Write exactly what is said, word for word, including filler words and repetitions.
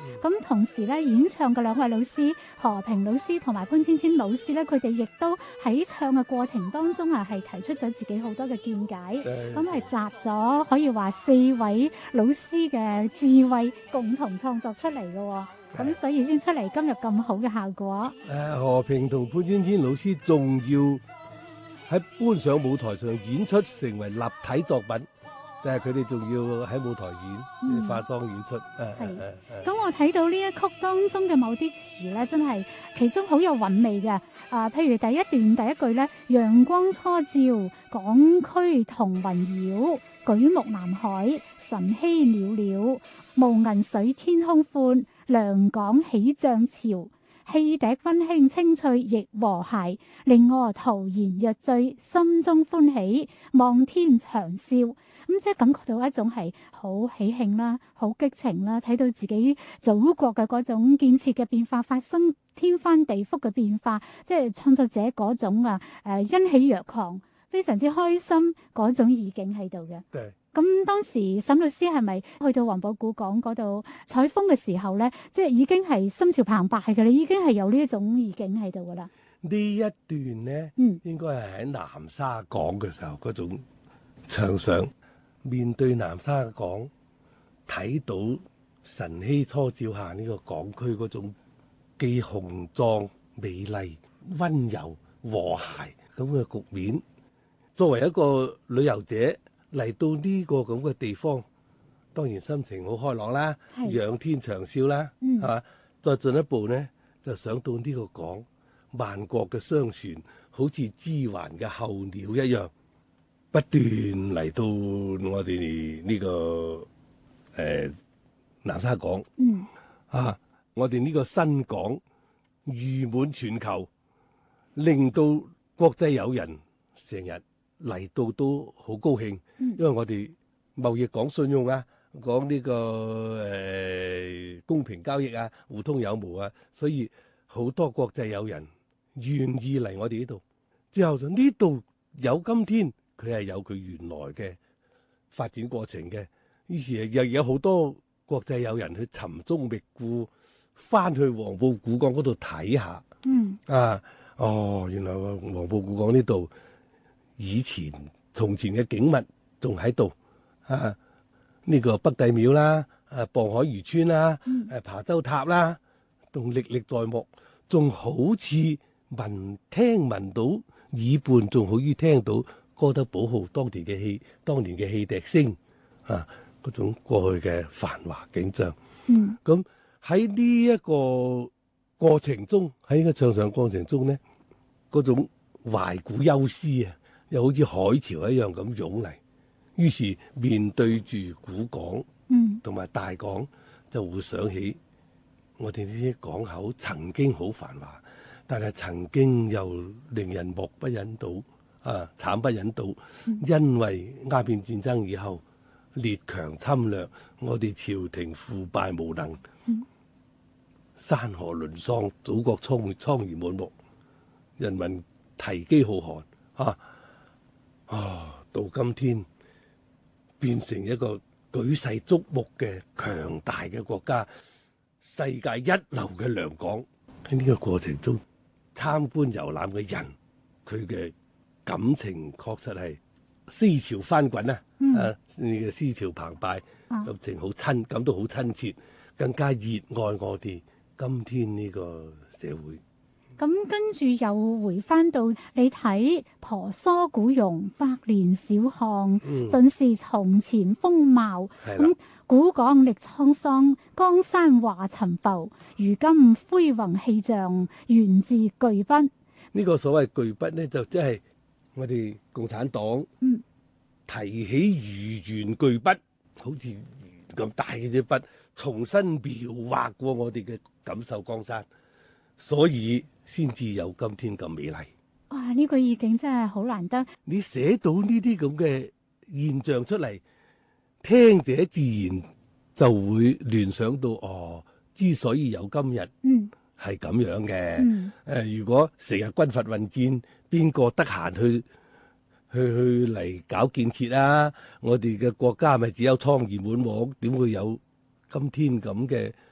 咁、嗯、同時咧，演唱嘅兩位老師何平老師同埋潘芊芊老師咧，佢哋亦都喺唱嘅過程當中啊，係提出咗自己好多嘅見解。咁係集咗可以話四位老師嘅智慧共同創作出嚟嘅，咁所以先出嚟今日咁好嘅效果。 誒、呃，何平同潘芊芊老師仲要喺搬上舞台上演出，成為立體作品。但係佢哋仲要喺舞台演、嗯、化妝演出。係。 咁我睇到呢一曲當中嘅某啲詞咧，真係其中好有韻味嘅。啊，譬如第一段第一句咧，陽光初照，港區同雲繞，舉目南海，晨曦裊裊，無銀水天空寬，良港起漲潮。汽笛溫馨清脆亦和諧，令我陶然若醉，心中歡喜，望天長嘯。咁即係感覺到一種係好喜慶啦，好激情啦，睇到自己祖國嘅嗰種建設嘅變化發生天翻地覆嘅變化，即係創作者嗰種啊誒欣喜若狂，非常之開心嗰種意境喺度嘅。 對。 咁當時沈律師係咪去到黃埔古港嗰度採風嘅時候咧，即係已經係心潮澎湃嘅，你已經係有呢一種意境喺度噶啦？ 呢一段咧， 嗯， 應該係喺南沙港嘅時候嗰種唱上，面對南沙港，睇到晨曦初照下呢個港區嗰種既雄壯、美麗、溫柔、和諧咁嘅局面，作為一個旅遊者嚟到呢個咁嘅地方，當然心情好開朗啦，仰天長嘯啦，係、嗯、嘛？再進一步呢，就想到呢個港，萬國嘅商船好似支環嘅候鳥一樣，不斷嚟到我哋呢、這個誒、呃、南沙港。 嗯， 啊，我哋呢個新港譽滿全球，令到國際友人成日嚟到都好高興，因為我哋貿易講信用啊，講呢、這個誒、呃、公平交易啊，互通有無啊，所以好多國際友人願意嚟我哋呢度。之後就呢度有今天，佢係有佢原來嘅發展過程嘅。於是又有好多國際友人去尋蹤覓故，翻去黃埔古港嗰度睇下。 嗯啊，哦，原來黃埔古港呢度。以前從前嘅景物仲喺度啊！呢、這個北帝廟啦，誒、啊、傍海漁村啦，誒、啊、琶洲塔啦，仲歷歷在目，仲好似聞聽聞到耳畔，仲好似聽到哥德堡號當年嘅戲，當年嘅汽笛聲啊！嗰種過去嘅繁華景象。嗯，咁喺呢一個過程中，喺呢個唱上過程中咧，嗰種懷古憂思啊！又好似海潮一樣咁湧嚟，於是面對住古港，嗯，同埋大港，就會想起我哋呢啲港口曾經好繁華，但係曾經又令人目不忍睹，啊，慘不忍睹，嗯、因為鴉片戰爭以後，列強侵略，我哋朝廷腐敗無能，嗯、山河淪喪，祖國蒼蒼然滿目，人民提飢浩瀚，啊！啊！到今天變成一個舉世矚目嘅強大嘅國家，世界一流嘅良港。喺呢個過程中，參觀遊覽嘅人，佢嘅感情確實係思潮翻滾啊！嗯、啊，呢個思潮澎湃，感情好親，感到好親切，更加熱愛我哋今天呢個社會。 咁跟住又回翻到你睇婆娑古榕，百年小巷，盡、嗯、是從前風貌。咁古港歷滄桑，江山華沉浮。如今恢宏氣象，源自巨筆。呢、 這個所謂巨筆呢，就即係我哋共產黨提起魚圓巨筆，好似咁大嘅支筆，重新描畫過我哋嘅錦繡江山，所以先至有今天咁美麗。 哇！呢、這個意境真係好難得。 你寫到呢啲咁嘅現象出嚟，聽者自然就會聯想到哦，之所以有今日，嗯，係咁樣嘅。誒、嗯呃，如果成日軍閥混戰，邊個得閒去去去嚟搞建設啊？我哋嘅國家咪只有蒼夷滿目，點會有今天咁嘅